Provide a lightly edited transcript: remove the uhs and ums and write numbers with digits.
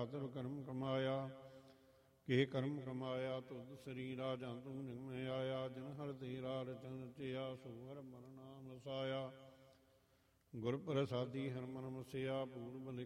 ਖਾਤਰ ਕਰਮ ਕਮਾਇਆ। ਕਿਹ ਕਰਮ ਕਮਾਇਆ ਤੁਧ ਸਰੀਰਾ, ਜਾਂ ਤੂੰ ਨਿਗਮ ਆਇਆ। ਜਿਨ ਹਰ ਤੇਰਾ ਰਚਨ ਰਚਿਆ, ਸੋ ਹਰ ਮਨ ਨਾਮ ਵਸਾਇਆ। ਗੁਰ ਪ੍ਰਸਾਦੀ ਹਰਿ ਮਨ ਵਸਿਆ, ਪੂਰਬ ਲਿਖਿ